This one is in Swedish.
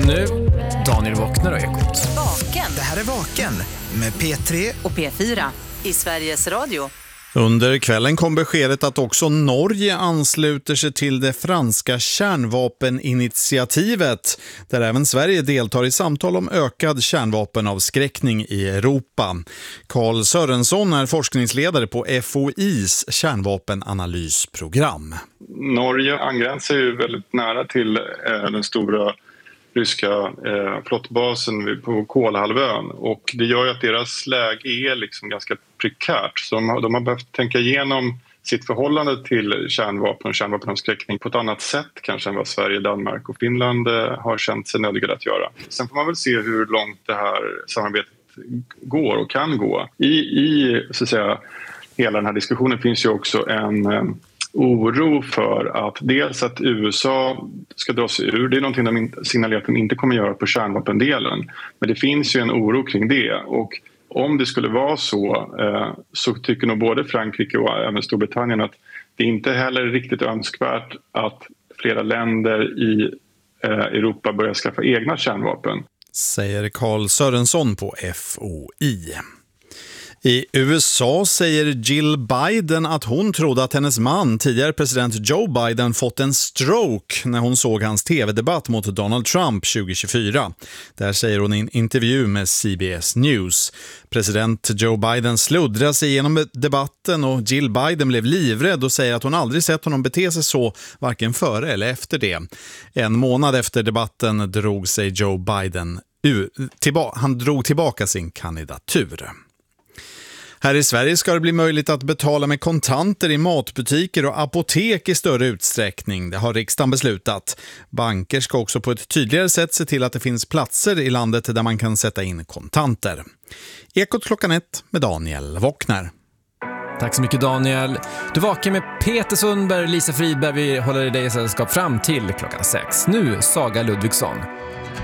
nu, Daniel Wockner och Ekot. Vaken. Det här är Vaken med P3 Och P4 i Sveriges Radio. Under kvällen kom beskedet att också Norge ansluter sig till det franska kärnvapeninitiativet, där även Sverige deltar i samtal om ökad kärnvapenavskräckning i Europa. Carl Sörensson är forskningsledare på FOIs kärnvapenanalysprogram. Norge angränsar ju väldigt nära till den stora ryska flottbasen på Kolahalvön, och det gör ju att deras läge är liksom ganska prekärt. Så de har behövt tänka igenom sitt förhållande till kärnvapen och kärnvapenavskräckning på ett annat sätt kanske än vad Sverige, Danmark och Finland har känt sig nödgade att göra. Sen får man väl se hur långt det här samarbetet går och kan gå. I så att säga, hela den här diskussionen finns ju också en oro för att dels att USA ska dra sig ur. Det är någonting de signalerar att de inte kommer göra på kärnvapendelen. Men det finns ju en oro kring det, och om det skulle vara så tycker nog både Frankrike och även Storbritannien att det inte heller är riktigt önskvärt att flera länder i Europa börjar skaffa egna kärnvapen. Säger Carl Sörensson på FOI. I USA säger Jill Biden att hon trodde att hennes man, tidigare president Joe Biden, fått en stroke när hon såg hans tv-debatt mot Donald Trump 2024. Där säger hon i en intervju med CBS News. President Joe Biden sluddrade sig igenom debatten och Jill Biden blev livrädd och säger att hon aldrig sett honom bete sig så, varken före eller efter det. En månad efter debatten drog sig Joe Biden han drog tillbaka sin kandidatur. Här i Sverige ska det bli möjligt att betala med kontanter i matbutiker och apotek i större utsträckning. Det har riksdagen beslutat. Banker ska också på ett tydligare sätt se till att det finns platser i landet där man kan sätta in kontanter. Ekot klockan 1 med Daniel Wockner. Tack så mycket Daniel. Du vakar med Peter Sundberg och Lisa Fridberg. Vi håller dig i sällskap fram till klockan 6. Nu Saga Ludvigsson.